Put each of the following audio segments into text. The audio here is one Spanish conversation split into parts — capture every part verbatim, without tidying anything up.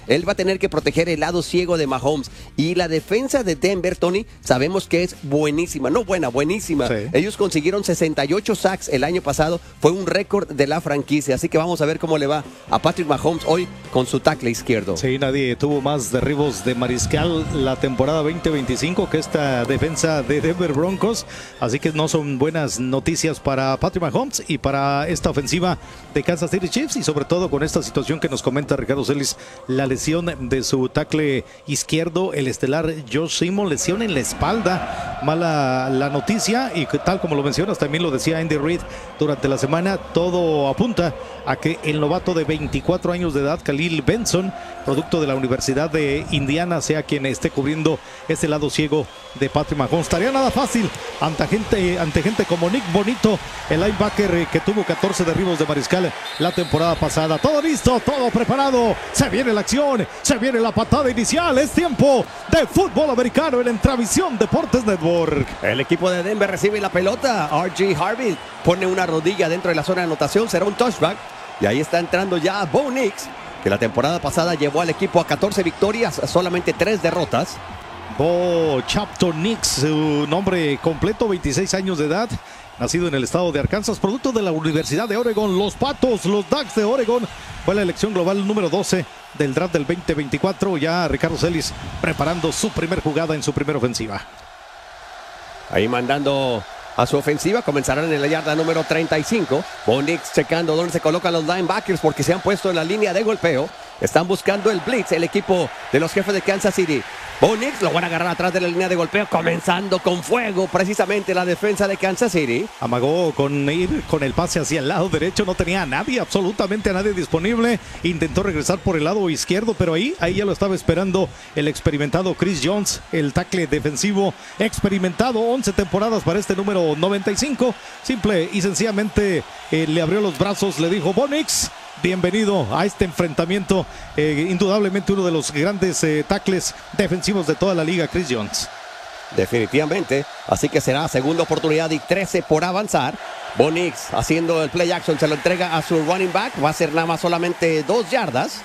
Él va a tener que proteger el lado ciego de Mahomes. Y la defensa de Denver, Tony, sabemos que es buenísima. No buena, buenísima. Sí. Ellos consiguieron sesenta y ocho sacks el año pasado. Fue un récord de la franquicia. Así que vamos a ver cómo le va a Patrick Mahomes hoy con su tackle izquierdo. Sí, nadie tuvo más derribos de mariscal la temporada veinte veinticinco que esta defensa de Denver Broncos. Así que no son buenas noticias para Patrick Mahomes y para esta ofensiva de Kansas City Chiefs, y sobre todo con esta situación que nos comenta Ricardo Celis, la lesión de su tackle izquierdo, el estelar Josh Simon, lesión en la espalda. Mala la noticia, y tal como lo mencionas, también lo decía Andy Reid durante la semana, todo apunta a que el novato de veinticuatro años de edad, Khalil Benson, producto de la Universidad de Indiana, sea quien esté cubriendo ese lado ciego de Patrick Mahomes. Estaría nada fácil ante gente, ante gente como Nick Bonito, el linebacker que tuvo catorce derribos de mariscal la temporada pasada. Todo listo, todo preparado. Se viene la acción, se viene la patada inicial. Es tiempo de fútbol americano en Entravisión Deportes Network. El equipo de Denver recibe la pelota. R G Harvey pone una rodilla dentro de la zona de anotación. Será un touchback. Y ahí está entrando ya Bo Nix, que la temporada pasada llevó al equipo a catorce victorias, solamente tres derrotas. Bo Chapton Nix, su nombre completo, veintiséis años de edad, nacido en el estado de Arkansas, producto de la Universidad de Oregon. Los Patos, los Ducks de Oregon, fue la elección global número doce del draft del veinte veinticuatro. Ya Ricardo Celis preparando su primer jugada en su primera ofensiva. Ahí mandando a su ofensiva, comenzarán en la yarda número treinta y cinco. Bo Nix checando dónde se colocan los linebackers porque se han puesto en la línea de golpeo. Están buscando el blitz, el equipo de los Jefes de Kansas City. Bo Nix lo van a agarrar atrás de la línea de golpeo, comenzando con fuego precisamente la defensa de Kansas City. Amagó con ir con el pase hacia el lado derecho, no tenía a nadie, absolutamente a nadie disponible. Intentó regresar por el lado izquierdo, pero ahí, ahí ya lo estaba esperando el experimentado Chris Jones, el tackle defensivo experimentado, once temporadas para este número noventa y cinco. Simple y sencillamente eh, le abrió los brazos, le dijo: Bo Nix, bienvenido a este enfrentamiento. Eh, indudablemente uno de los grandes eh, tackles defensivos de toda la liga, Chris Jones. Definitivamente, así que será segunda oportunidad y trece por avanzar. Bo Nix haciendo el play action, se lo entrega a su running back, va a ser nada más solamente dos yardas.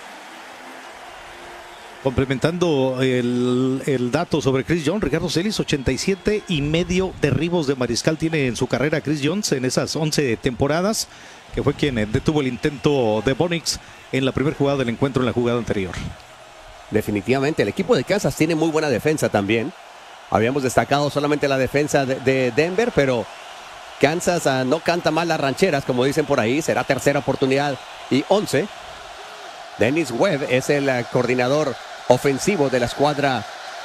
Complementando el, el dato sobre Chris Jones, Ricardo Celis, ochenta y siete y medio derribos de mariscal tiene en su carrera Chris Jones en esas once temporadas, que fue quien detuvo el intento de Bo Nix en la primera jugada del encuentro en la jugada anterior. Definitivamente, el equipo de Kansas tiene muy buena defensa también. Habíamos destacado solamente la defensa de, de Denver, pero Kansas uh, no canta mal las rancheras, como dicen por ahí. Será tercera oportunidad y once. Dennis Webb es el uh, coordinador ofensivo de la escuadra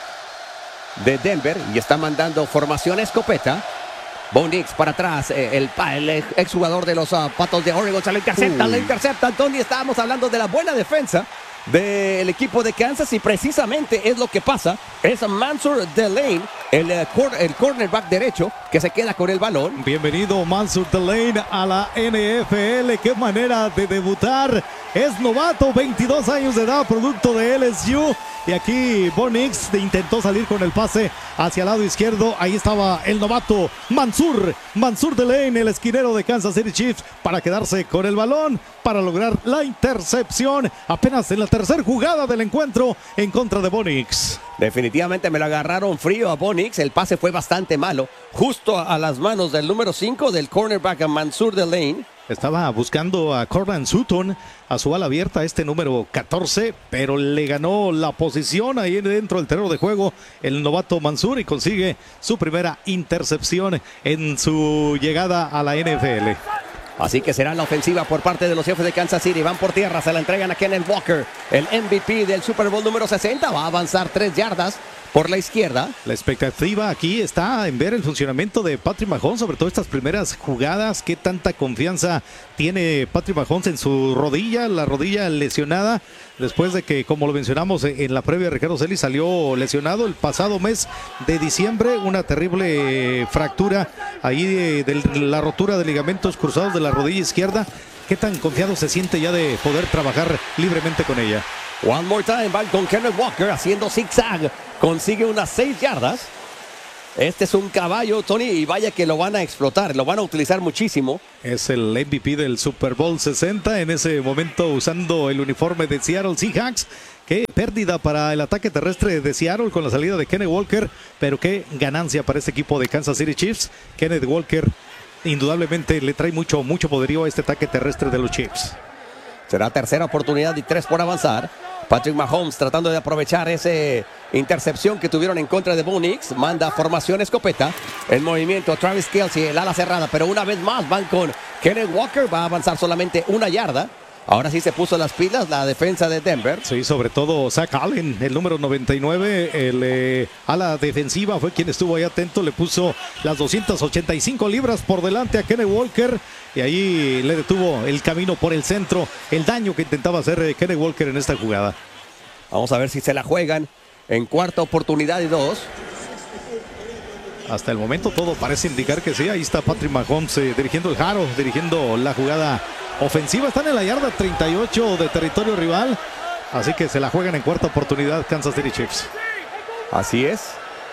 de Denver y está mandando formación escopeta. Bo Nix para atrás, eh, el, el exjugador de los uh, Patos de Oregon, se lo interceptan, le interceptan. Tony, estábamos hablando de la buena defensa del equipo de Kansas y precisamente es lo que pasa. Es Mansour Delane, el, uh, cor el cornerback derecho, que se queda con el balón. Bienvenido Mansour Delane a la N F L, qué manera de debutar. Es novato, veintidós años de edad, producto de L S U. Y aquí Bo Nix intentó salir con el pase hacia el lado izquierdo. Ahí estaba el novato Mansour, Mansour Delane, el esquinero de Kansas City Chiefs, para quedarse con el balón, para lograr la intercepción. Apenas en la tercera jugada del encuentro en contra de Bo Nix. Definitivamente me lo agarraron frío a Bo Nix. El pase fue bastante malo, justo a las manos del número cinco del cornerback Mansour Delane. Estaba buscando a Cortland Sutton, a su ala abierta, este número catorce, pero le ganó la posición ahí dentro del terreno de juego el novato Mansour y consigue su primera intercepción en su llegada a la N F L. Así que será la ofensiva por parte de los Jefes de Kansas City. Van por tierra, se la entregan a Kenneth Walker, el M V P del Super Bowl número sesenta. Va a avanzar tres yardas por la izquierda. La expectativa aquí está en ver el funcionamiento de Patrick Mahomes, sobre todo estas primeras jugadas. Qué tanta confianza tiene Patrick Mahomes en su rodilla, la rodilla lesionada, después de que, como lo mencionamos en la previa, Ricardo Celis salió lesionado el pasado mes de diciembre, una terrible fractura ahí de, de la rotura de ligamentos cruzados de la rodilla izquierda. ¿Qué tan confiado se siente ya de poder trabajar libremente con ella? One more time, va con Kenneth Walker haciendo zigzag, consigue unas seis yardas. Este es un caballo, Tony, y vaya que lo van a explotar, lo van a utilizar muchísimo. Es el M V P del Super Bowl sesenta, en ese momento usando el uniforme de Seattle Seahawks, Qué pérdida para el ataque terrestre de Seattle con la salida de Kenneth Walker, pero qué ganancia para este equipo de Kansas City Chiefs. Kenneth Walker indudablemente le trae mucho, mucho poderío a este ataque terrestre de los Chiefs. Será tercera oportunidad y tres por avanzar. Patrick Mahomes tratando de aprovechar esa intercepción que tuvieron en contra de Bo Nix. Manda formación escopeta. El movimiento Travis Kelce, el ala cerrada, pero una vez más van con Kenneth Walker. Va a avanzar solamente una yarda. Ahora sí se puso las pilas la defensa de Denver. Sí, sobre todo Zach Allen, el número noventa y nueve, el eh, ala defensiva fue quien estuvo ahí atento, le puso las doscientas ochenta y cinco libras por delante a Kenneth Walker y ahí le detuvo el camino por el centro, el daño que intentaba hacer eh, Kenneth Walker en esta jugada. Vamos a ver si se la juegan en cuarta oportunidad y dos. Hasta el momento todo parece indicar que sí. Ahí está Patrick Mahomes eh, dirigiendo el jaro, dirigiendo la jugada ofensiva. Están en la yarda treinta y ocho de territorio rival. Así que se la juegan en cuarta oportunidad Kansas City Chiefs. Así es.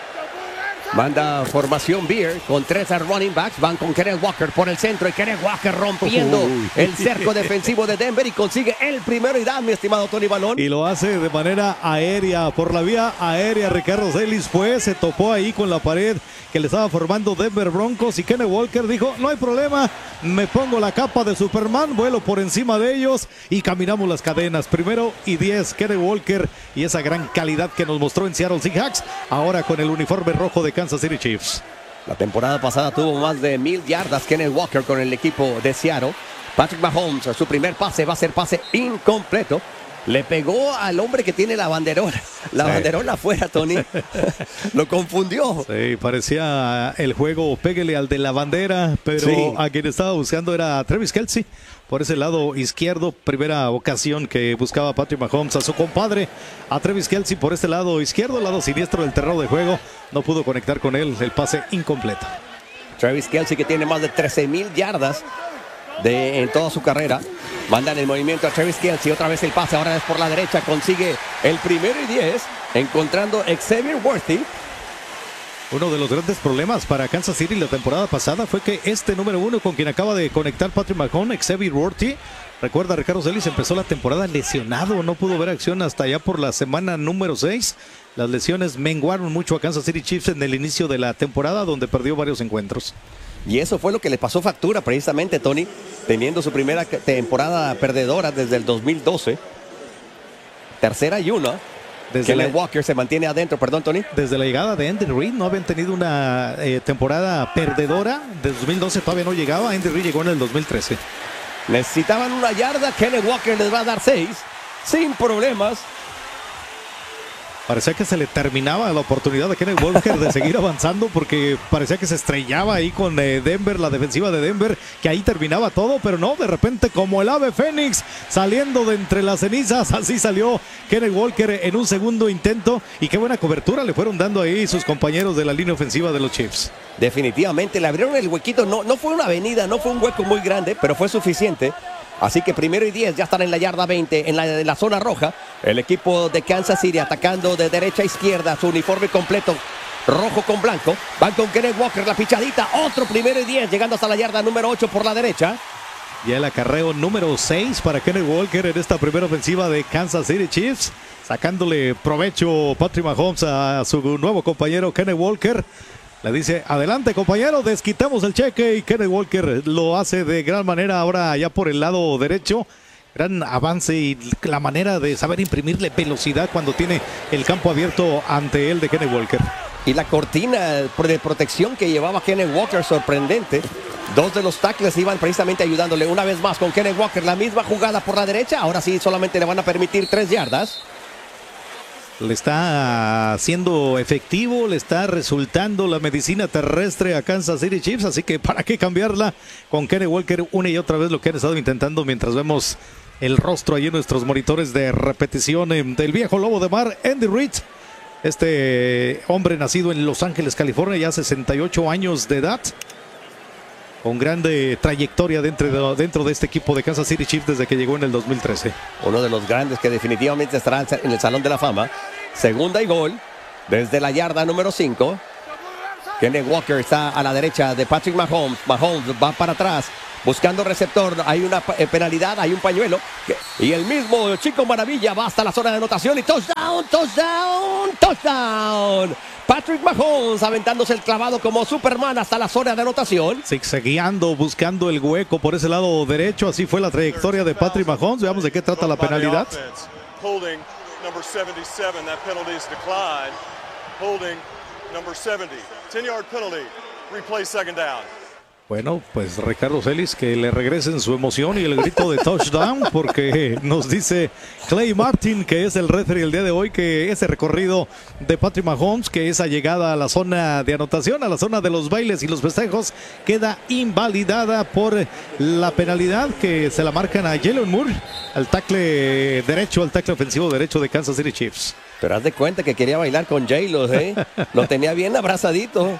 Manda formación Beer con tres running backs. Van con Kenneth Walker por el centro. Y Kenneth Walker rompiendo Uy. el cerco defensivo de Denver. Y consigue el primero y da, mi estimado Tony Balón. Y lo hace de manera aérea. Por la vía aérea, Ricardo Celis fue, se topó ahí con la pared que le estaba formando Denver Broncos. Y Kenneth Walker dijo, no hay problema. Me pongo la capa de Superman. Vuelo por encima de ellos. Y caminamos las cadenas. Primero y diez, Kenneth Walker. Y esa gran calidad que nos mostró en Seattle Seahawks. Ahora con el uniforme rojo de Kansas City Chiefs. La temporada pasada tuvo más de mil yardas Kenneth Walker con el equipo de Seattle. Patrick Mahomes, su primer pase va a ser pase incompleto. Le pegó al hombre que tiene la banderola. La sí. banderola afuera, Tony. Lo confundió. Sí, parecía el juego pégale al de la bandera, pero sí. a quien estaba buscando era Travis Kelce. Por ese lado izquierdo, primera ocasión que buscaba Patrick Mahomes a su compadre, a Travis Kelce por este lado izquierdo, lado siniestro del terreno de juego. No pudo conectar con él, el pase incompleto. Travis Kelce, que tiene más de trece mil yardas de, en toda su carrera. Mandan el movimiento a Travis Kelce, otra vez el pase, ahora es por la derecha, consigue el primero y diez, encontrando Xavier Worthy. Uno de los grandes problemas para Kansas City la temporada pasada fue que este número uno con quien acaba de conectar Patrick Mahomes, Xavier Worthy, recuerda, Ricardo Celis empezó la temporada lesionado, no pudo ver acción hasta allá por la semana número seis. Las lesiones menguaron mucho a Kansas City Chiefs en el inicio de la temporada, donde perdió varios encuentros. Y eso fue lo que le pasó factura precisamente, Tony, teniendo su primera temporada perdedora desde el dos mil doce. Tercera y uno. Desde Kenneth la... Walker se mantiene adentro, perdón, Tony. Desde la llegada de Andy Reid no habían tenido una eh, temporada perdedora. Desde dos mil doce todavía no llegaba. Andy Reid llegó en el dos mil trece. Necesitaban una yarda. Kenneth Walker les va a dar seis. Sin problemas. Parecía que se le terminaba la oportunidad a Kenneth Walker de seguir avanzando porque parecía que se estrellaba ahí con eh, Denver, la defensiva de Denver, que ahí terminaba todo, pero no, de repente como el ave fénix saliendo de entre las cenizas, así salió Kenneth Walker en un segundo intento y qué buena cobertura le fueron dando ahí sus compañeros de la línea ofensiva de los Chiefs. Definitivamente le abrieron el huequito, no, no fue una avenida, no fue un hueco muy grande, pero fue suficiente. Así que primero y diez, ya están en la yarda veinte, en la, en la zona roja. El equipo de Kansas City atacando de derecha a izquierda, su uniforme completo, rojo con blanco. Van con Kenneth Walker, la pichadita, otro primero y diez, llegando hasta la yarda número ocho por la derecha. Ya el acarreo número seis para Kenneth Walker en esta primera ofensiva de Kansas City Chiefs. Sacándole provecho Patrick Mahomes a su nuevo compañero Kenneth Walker. Le dice, adelante compañero, desquitamos el cheque y Kenneth Walker lo hace de gran manera ahora ya por el lado derecho. Gran avance y la manera de saber imprimirle velocidad cuando tiene el campo abierto ante él de Kenneth Walker. Y la cortina de protección que llevaba Kenneth Walker, sorprendente. Dos de los tackles iban precisamente ayudándole una vez más con Kenneth Walker. La misma jugada por la derecha, ahora sí solamente le van a permitir tres yardas. Le está siendo efectivo, le está resultando la medicina terrestre a Kansas City Chiefs, así que para qué cambiarla con Kenneth Walker una y otra vez lo que han estado intentando mientras vemos el rostro ahí en nuestros monitores de repetición del viejo lobo de mar, Andy Reid. Este hombre nacido en Los Ángeles, California, ya sesenta y ocho años de edad. Con grande trayectoria dentro de, dentro de este equipo de Kansas City Chiefs desde que llegó en el dos mil trece. Uno de los grandes que definitivamente estará en el Salón de la Fama. Segunda y gol desde la yarda número cinco. Kenneth Walker está a la derecha de Patrick Mahomes. Mahomes va para atrás. buscando receptor. Hay una eh, penalidad, hay un pañuelo. Que, y el mismo Chico Maravilla va hasta la zona de anotación y touchdown, touchdown, touchdown. Patrick Mahomes aventándose el clavado como Superman hasta la zona de anotación. Zigzagueando, buscando el hueco por ese lado derecho. Así fue la trayectoria de Patrick Mahomes. Veamos de qué trata la penalidad. Holding number seventy-seven, that penalty is declined. Holding number seventy, ten-yard penalty, replay second down. Bueno, pues Ricardo Celis, que le regresen su emoción y el grito de touchdown, porque nos dice Clay Martin, que es el referee el día de hoy, que ese recorrido de Patrick Mahomes, que esa llegada a la zona de anotación, a la zona de los bailes y los festejos, queda invalidada por la penalidad que se la marcan a Jalen Moore, al tackle derecho, al tackle ofensivo derecho de Kansas City Chiefs. Pero haz de cuenta que quería bailar con J-Lo, ¿eh? Lo tenía bien abrazadito.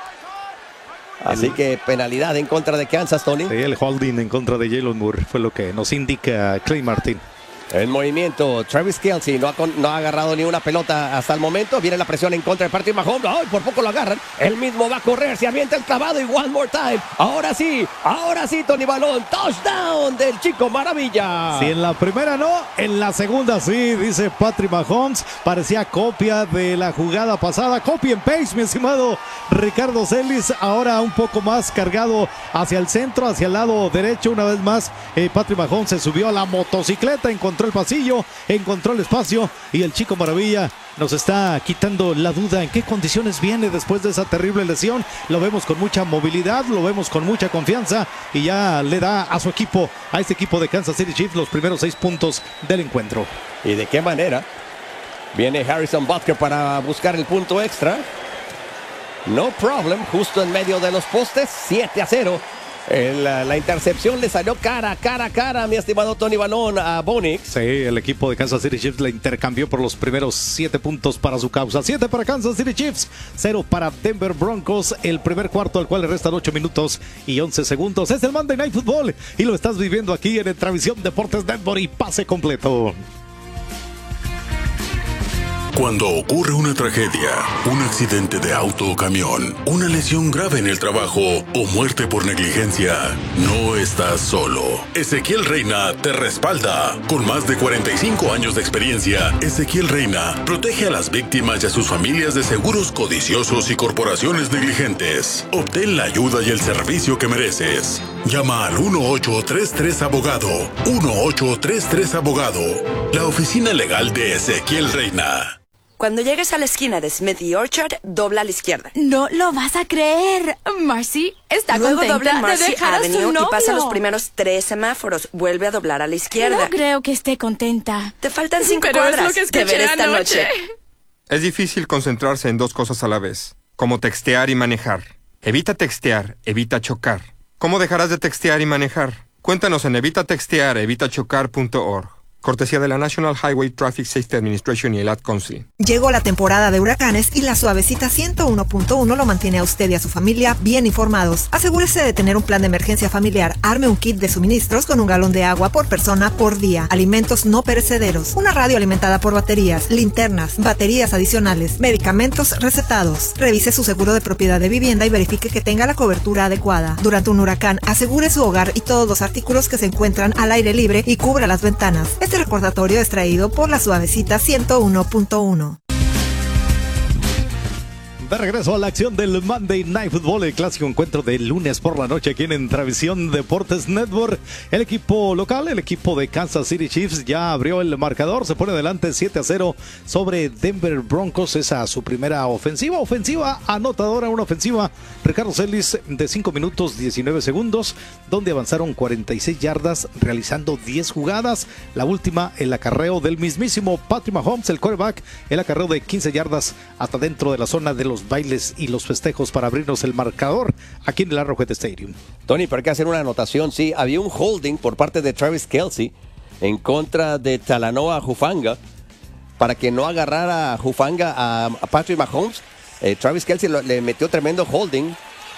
Así el, que penalidad en contra de Kansas, Tony. Sí, el holding en contra de Jalen Moore fue lo que nos indica Clay Martin. En movimiento, Travis Kelce no ha, no ha agarrado ni una pelota hasta el momento. Viene la presión en contra de Patrick Mahomes. ¡Ay, por poco lo agarran! Él mismo va a correr, se avienta el clavado y one more time. Ahora sí, ahora sí, Tony Balón. Touchdown del Chico Maravilla. Si en la primera no, en la segunda sí, dice Patrick Mahomes. Parecía copia de la jugada pasada. Copy and paste, mi estimado Ricardo Celis. Ahora un poco más cargado hacia el centro, hacia el lado derecho. Una vez más, eh, Patrick Mahomes se subió a la motocicleta, encontró el pasillo, encontró el espacio y el Chico Maravilla nos está quitando la duda en qué condiciones viene después de esa terrible lesión. Lo vemos con mucha movilidad, lo vemos con mucha confianza y ya le da a su equipo, a este equipo de Kansas City Chiefs, los primeros seis puntos del encuentro. ¿Y de qué manera? Viene Harrison Butker para buscar el punto extra. No problem, justo en medio de los postes, siete a cero. La, la intercepción le salió cara, cara, cara, mi estimado Tony Balón, a Bonix. Sí, el equipo de Kansas City Chiefs le intercambió por los primeros siete puntos para su causa. Siete para Kansas City Chiefs, cero para Denver Broncos. El primer cuarto al cual le restan ocho minutos y once segundos. Es el Monday Night Football y lo estás viviendo aquí en Travisión Deportes Network y pase completo. Cuando ocurre una tragedia, un accidente de auto o camión, una lesión grave en el trabajo o muerte por negligencia, no estás solo. Ezequiel Reina te respalda. Con más de cuarenta y cinco años de experiencia, Ezequiel Reina protege a las víctimas y a sus familias de seguros codiciosos y corporaciones negligentes. Obtén la ayuda y el servicio que mereces. Llama al uno ocho tres tres abogado. uno ocho tres tres abogado. La oficina legal de Ezequiel Reina. Cuando llegues a la esquina de Smith y Orchard, dobla a la izquierda. No lo vas a creer. Marcy está Luego contenta dobla en Marcy de dejar Avenue a su novio. y pasa los primeros tres semáforos. Vuelve a doblar a la izquierda. No creo que esté contenta. Te faltan cinco Pero cuadras. es lo que escuché Te veré esta anoche. noche. Es difícil concentrarse en dos cosas a la vez, como textear y manejar. Evita textear, evita chocar. ¿Cómo dejarás de textear y manejar? Cuéntanos en evita textear evita chocar punto org. Cortesía de la National Highway Traffic Safety Administration y el Ad Council. Llegó la temporada de huracanes y la Suavecita ciento uno punto uno lo mantiene a usted y a su familia bien informados. Asegúrese de tener un plan de emergencia familiar. Arme un kit de suministros con un galón de agua por persona por día. Alimentos no perecederos. Una radio alimentada por baterías, linternas, baterías adicionales, medicamentos recetados. Revise su seguro de propiedad de vivienda y verifique que tenga la cobertura adecuada. Durante un huracán, asegure su hogar y todos los artículos que se encuentran al aire libre y cubra las ventanas. Este recordatorio es traído por la Suavecita ciento uno punto uno. De regreso a la acción del Monday Night Football, el clásico encuentro de lunes por la noche aquí en Travisión Deportes Network. El equipo local, el equipo de Kansas City Chiefs ya abrió el marcador, se pone adelante siete a cero sobre Denver Broncos. Esa su primera ofensiva, ofensiva anotadora, una ofensiva, Ricardo Celis, de cinco minutos diecinueve segundos, donde avanzaron cuarenta y seis yardas realizando diez jugadas. La última, el acarreo del mismísimo Patrick Mahomes, el quarterback, el acarreo de quince yardas hasta dentro de la zona de los bailes y los festejos para abrirnos el marcador aquí en el Arrowhead Stadium. Tony, pero hay que hacer una anotación. Sí, había un holding por parte de Travis Kelce en contra de Talanoa Hufanga para que no agarrara a Hufanga a Patrick Mahomes. Eh, Travis Kelce lo, le metió tremendo holding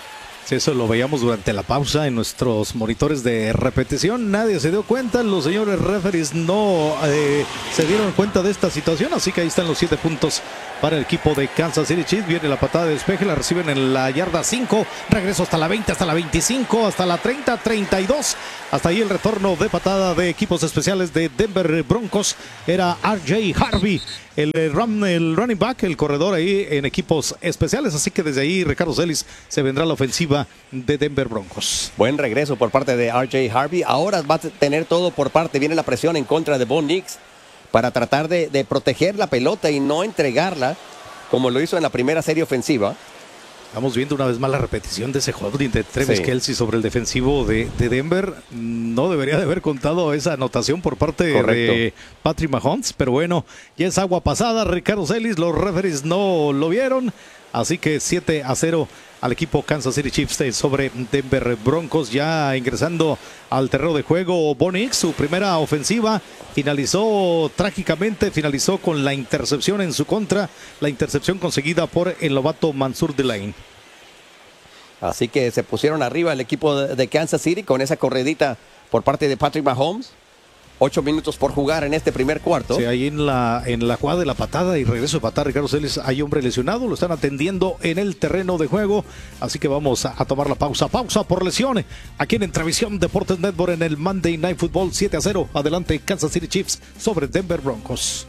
Sí, eso lo veíamos durante la pausa en nuestros monitores de repetición. Nadie se dio cuenta, los señores referees no eh, se dieron cuenta de esta situación, así que ahí están los siete puntos para el equipo de Kansas City Chiefs. Viene la patada de despeje, la reciben en la yarda cinco, regreso hasta la veinte, hasta la veinticinco, hasta la treinta, treinta y dos. Hasta ahí el retorno de patada de equipos especiales de Denver Broncos. Era R J Harvey, el, run, el running back, el corredor ahí en equipos especiales. Así que desde ahí Ricardo Celis se vendrá la ofensiva de Denver Broncos. Buen regreso por parte de R J Harvey. Ahora va a tener todo por parte. Viene la presión en contra de Bo Nix para tratar de, de proteger la pelota y no entregarla como lo hizo en la primera serie ofensiva. Estamos viendo una vez más la repetición de ese holding de Travis sí. Kelce sobre el defensivo de, de Denver. No debería de haber contado esa anotación por parte Correcto. de Patrick Mahomes, pero bueno, ya es agua pasada. Ricardo Celis, los referees no lo vieron, así que siete a cero al equipo Kansas City Chiefs sobre Denver Broncos. Ya ingresando al terreno de juego, Bo Nix, su primera ofensiva, finalizó trágicamente, finalizó con la intercepción en su contra, la intercepción conseguida por el novato Mansour Delane. Así que se pusieron arriba el equipo de Kansas City con esa corredita por parte de Patrick Mahomes. Ocho minutos por jugar en este primer cuarto. Sí, ahí en la, en la jugada de la patada y regreso de patada, Ricardo Celis, hay hombre lesionado, lo están atendiendo en el terreno de juego, así que vamos a, a tomar la pausa, pausa por lesión, aquí en Entravisión Deportes Network en el Monday Night Football. Siete a cero, adelante Kansas City Chiefs sobre Denver Broncos.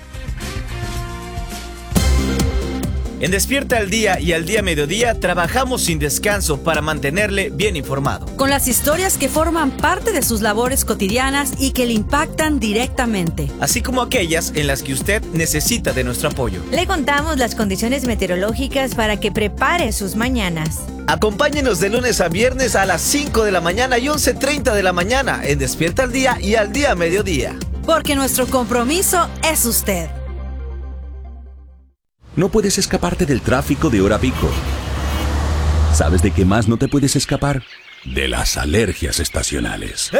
En Despierta al Día y al Día Mediodía trabajamos sin descanso para mantenerle bien informado. Con las historias que forman parte de sus labores cotidianas y que le impactan directamente. Así como aquellas en las que usted necesita de nuestro apoyo. Le contamos las condiciones meteorológicas para que prepare sus mañanas. Acompáñenos de lunes a viernes a las cinco de la mañana y once treinta de la mañana en Despierta al Día y al Día Mediodía. Porque nuestro compromiso es usted. No puedes escaparte del tráfico de hora pico. ¿Sabes de qué más no te puedes escapar? De las alergias estacionales.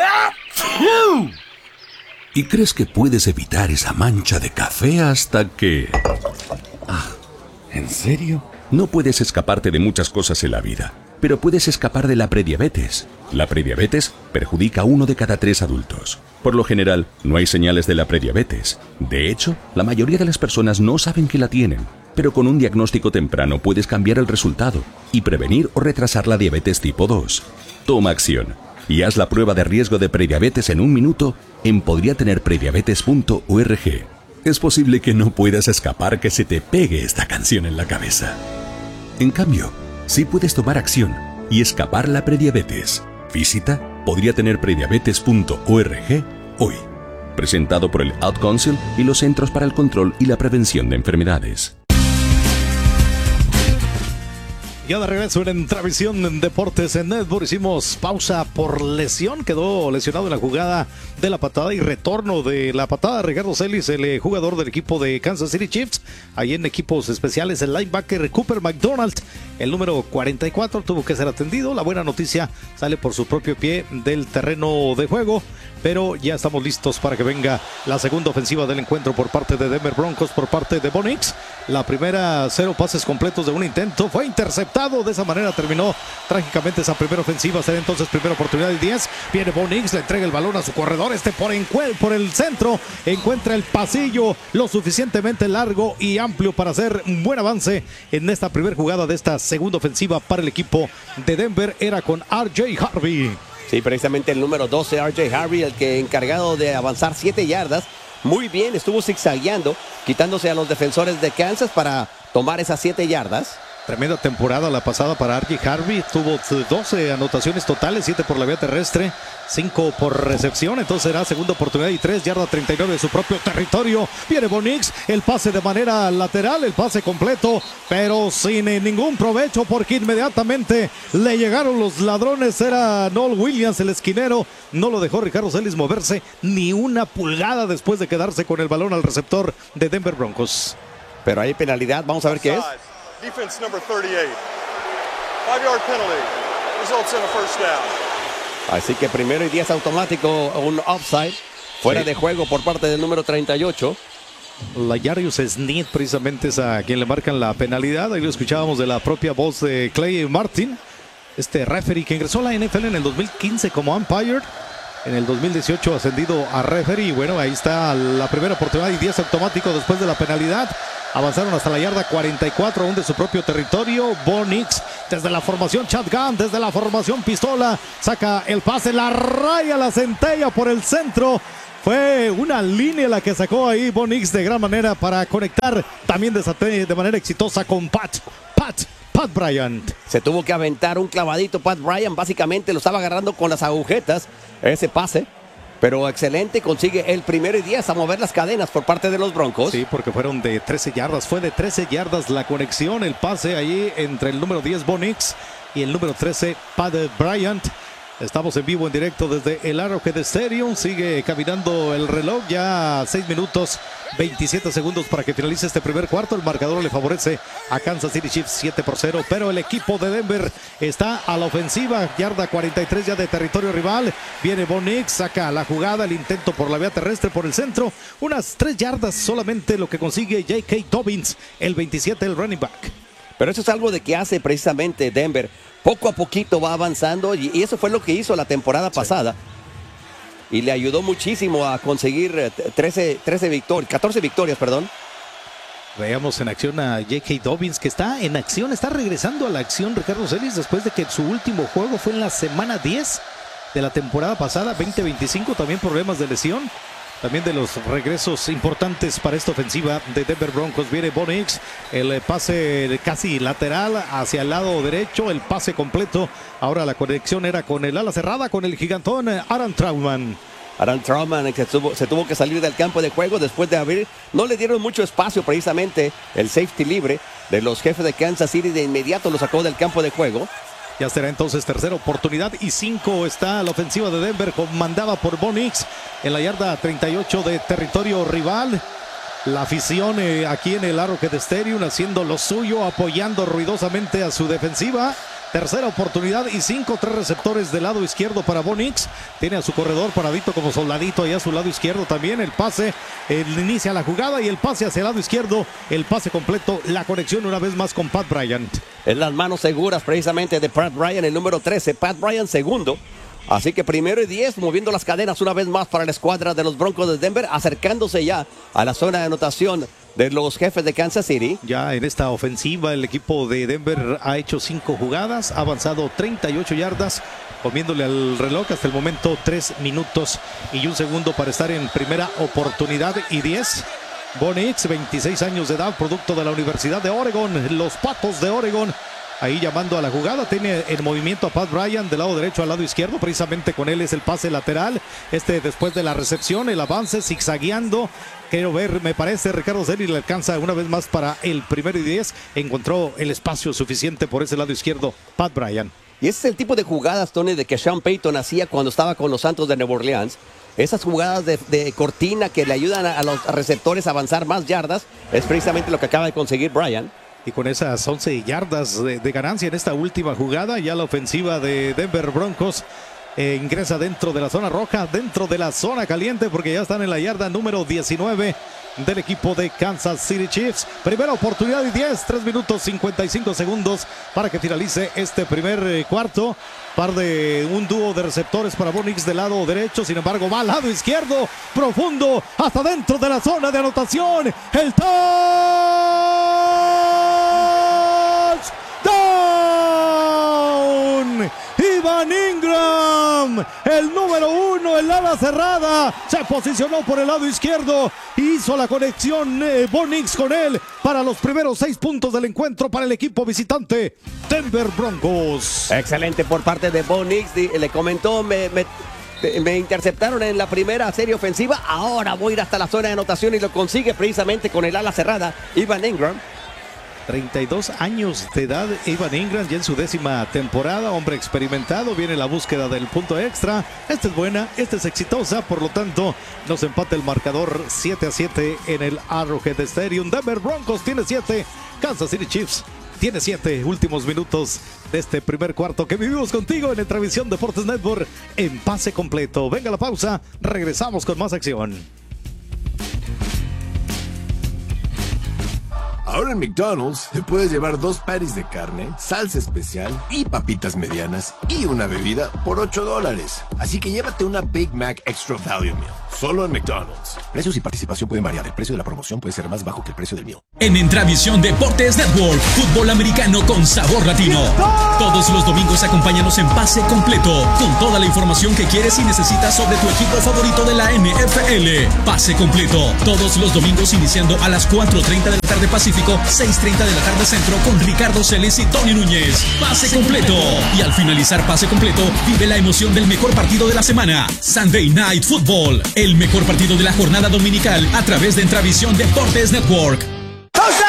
Y crees que puedes evitar esa mancha de café hasta que... Ah, ¿en serio? No puedes escaparte de muchas cosas en la vida, pero puedes escapar de la prediabetes. La prediabetes perjudica a uno de cada tres adultos. Por lo general, no hay señales de la prediabetes. De hecho, la mayoría de las personas no saben que la tienen. Pero con un diagnóstico temprano puedes cambiar el resultado y prevenir o retrasar la diabetes tipo dos. Toma acción y haz la prueba de riesgo de prediabetes en un minuto en podría tener prediabetes punto org. Es posible que no puedas escapar que se te pegue esta canción en la cabeza. En cambio, sí puedes tomar acción y escapar la prediabetes. Visita podría tener prediabetes punto org hoy. Presentado por el Ad Council y los Centros para el Control y la Prevención de Enfermedades. Ya de regreso en Entravisión en Deportes en Network. Hicimos pausa por lesión. Quedó lesionado en la jugada de la patada y retorno de la patada. Ricardo Celis, el jugador del equipo de Kansas City Chiefs. Ahí en equipos especiales, el linebacker Cooper McDonald, el número cuarenta y cuatro, tuvo que ser atendido. La buena noticia, sale por su propio pie del terreno de juego. Pero ya estamos listos para que venga la segunda ofensiva del encuentro por parte de Denver Broncos, por parte de Bo Nix. La primera, cero pases completos de un intento, fue interceptado. De esa manera terminó trágicamente esa primera ofensiva. Será entonces primera oportunidad del diez. Viene Bo Nix, le entrega el balón a su corredor. Este por, por el centro encuentra el pasillo lo suficientemente largo y amplio para hacer un buen avance en esta primera jugada de esta segunda ofensiva para el equipo de Denver. Era con R J Harvey. Sí, precisamente el número doce, R J Harvey, el que encargado de avanzar siete yardas. Muy bien, estuvo zigzagueando, quitándose a los defensores de Kansas para tomar esas siete yardas. Tremenda temporada la pasada para R J Harvey. Tuvo doce anotaciones totales, siete por la vía terrestre, cinco por recepción. Entonces será segunda oportunidad y tres, yarda treinta y nueve de su propio territorio. Viene Bo Nix, el pase de manera lateral, el pase completo, pero sin ningún provecho porque inmediatamente le llegaron los ladrones. Era Noel Williams, el esquinero. No lo dejó Ricardo Celis moverse ni una pulgada después de quedarse con el balón al receptor de Denver Broncos. Pero hay penalidad, vamos a ver qué es. Defense number thirty-eight. Five-yard penalty. Results in a first down. Así que primero y diez automático, un offside. Fuera sí. de juego por parte del número treinta y ocho. L'Jarius Sneed precisamente es a quien le marcan la penalidad. Ahí lo escuchábamos de la propia voz de Clay Martin. Este referee que ingresó a la N F L en el dos mil quince como umpire. En el dos mil dieciocho ascendido a referee. Y bueno, ahí está la primera oportunidad y diez automático después de la penalidad. Avanzaron hasta la yarda cuarenta y cuatro, aún de su propio territorio. Bo Nix desde la formación shotgun, desde la formación pistola. Saca el pase, la raya, la centella por el centro. Fue una línea la que sacó ahí Bo Nix de gran manera para conectar también de, de manera exitosa con Pat. Pat. Pat Bryant. Se tuvo que aventar un clavadito Pat Bryant, básicamente lo estaba agarrando con las agujetas, ese pase, pero excelente, consigue el primero y diez a mover las cadenas por parte de los Broncos. Sí, porque fueron de trece yardas, fue de trece yardas la conexión, el pase allí entre el número diez Bo Nix y el número trece Pat Bryant. Estamos en vivo, en directo desde el Arrowhead Stadium. Sigue caminando el reloj, ya seis minutos veintisiete segundos para que finalice este primer cuarto. El marcador le favorece a Kansas City Chiefs siete por cero, pero el equipo de Denver está a la ofensiva. Yarda cuarenta y tres ya de territorio rival. Viene Bo Nix, saca la jugada, el intento por la vía terrestre por el centro. Unas tres yardas solamente lo que consigue J K. Dobbins, el veintisiete, el running back. Pero eso es algo de que hace precisamente Denver. Poco a poquito va avanzando y, y eso fue lo que hizo la temporada pasada. Sí. Y le ayudó muchísimo a conseguir trece, trece victorias, catorce victorias, perdón. Veamos en acción a J K. Dobbins, que está en acción, está regresando a la acción, Ricardo Celis, después de que su último juego fue en la semana diez de la temporada pasada, veinte veinticinco, también problemas de lesión. También de los regresos importantes para esta ofensiva de Denver Broncos. Viene Bo Nix, el pase casi lateral hacia el lado derecho, el pase completo. Ahora la conexión era con el ala cerrada, con el gigantón Aaron Trautman. Aaron Trautman se tuvo, se tuvo que salir del campo de juego después de abrir. No le dieron mucho espacio precisamente el safety libre de los jefes de Kansas City. De inmediato lo sacó del campo de juego. Ya será entonces tercera oportunidad y cinco está la ofensiva de Denver, comandada por Bo Nix en la yarda treinta y ocho de territorio rival. La afición eh, aquí en el Arrowhead Stadium haciendo lo suyo, apoyando ruidosamente a su defensiva. Tercera oportunidad y cinco, tres receptores del lado izquierdo para Bo Nix. Tiene a su corredor paradito como soldadito allá a su lado izquierdo también. El pase, él inicia la jugada y el pase hacia el lado izquierdo. El pase completo, la conexión una vez más con Pat Bryant. En las manos seguras precisamente de Pat Bryant, el número trece. Pat Bryant segundo. Así que primero y diez, moviendo las cadenas una vez más para la escuadra de los Broncos de Denver, acercándose ya a la zona de anotación de los jefes de Kansas City. Ya en esta ofensiva el equipo de Denver ha hecho cinco jugadas, ha avanzado treinta y ocho yardas, comiéndole al reloj hasta el momento tres minutos y un segundo para estar en primera oportunidad y diez. Bo Nix, veintiséis años de edad, producto de la Universidad de Oregon, los Patos de Oregon. Ahí llamando a la jugada, tiene en movimiento a Pat Bryant del lado derecho al lado izquierdo, precisamente con él es el pase lateral, este después de la recepción, el avance zigzagueando, quiero ver, me parece Ricardo Zeri le alcanza una vez más para el primero y diez, encontró el espacio suficiente por ese lado izquierdo, Pat Bryant. Y ese es el tipo de jugadas, Tony, de que Sean Payton hacía cuando estaba con los Santos de Nueva Orleans. Esas jugadas de, de cortina que le ayudan a, a los receptores a avanzar más yardas, es precisamente lo que acaba de conseguir Bryant. Y con esas once yardas de, de ganancia en esta última jugada, ya la ofensiva de Denver Broncos eh, ingresa dentro de la zona roja, dentro de la zona caliente, porque ya están en la yarda número diecinueve del equipo de Kansas City Chiefs. Primera oportunidad y diez, tres minutos cincuenta y cinco segundos para que finalice este primer eh, cuarto. Par de un dúo de receptores para Bo Nix del lado derecho, sin embargo va al lado izquierdo, profundo, hasta dentro de la zona de anotación. El touchdown. Evan Engram, el número uno, el ala cerrada, se posicionó por el lado izquierdo, hizo la conexión eh, Bo Nix con él para los primeros seis puntos del encuentro para el equipo visitante Denver Broncos. Excelente por parte de Bo Nix, le comentó, me, me, me interceptaron en la primera serie ofensiva, ahora voy a ir hasta la zona de anotación y lo consigue precisamente con el ala cerrada, Evan Engram. treinta y dos años de edad, Evan Engram, ya en su décima temporada, hombre experimentado, viene la búsqueda del punto extra. Esta es buena, esta es exitosa, por lo tanto, nos empata el marcador siete a siete en el Arrowhead Stadium. Denver Broncos tiene siete, Kansas City Chiefs tiene siete. Últimos minutos de este primer cuarto que vivimos contigo en el Transmisión Deportes Network en pase completo. Venga la pausa, regresamos con más acción. Ahora en McDonald's te puedes llevar dos patties de carne, salsa especial y papitas medianas y una bebida por ocho dólares. Así que llévate una Big Mac Extra Value Meal, solo en McDonald's. Precios y participación pueden variar. El precio de la promoción puede ser más bajo que el precio del meal. En Entravisión Deportes Network, fútbol americano con sabor latino. Todos los domingos acompáñanos en Pase Completo, con toda la información que quieres y necesitas sobre tu equipo favorito de la N F L. Pase Completo, todos los domingos iniciando a las cuatro treinta de la tarde Pacífico, seis treinta de la tarde Centro, con Ricardo Celis y Tony Núñez. Pase Completo. Y al finalizar Pase Completo, vive la emoción del mejor partido de la semana, Sunday Night Football, el mejor partido de la jornada dominical a través de Entravisión Deportes Network.